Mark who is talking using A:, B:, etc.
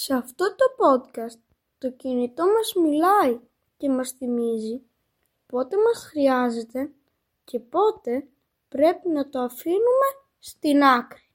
A: Σε αυτό το podcast το κινητό μας μιλάει και μας θυμίζει πότε μας χρειάζεται και πότε πρέπει να το αφήνουμε στην άκρη.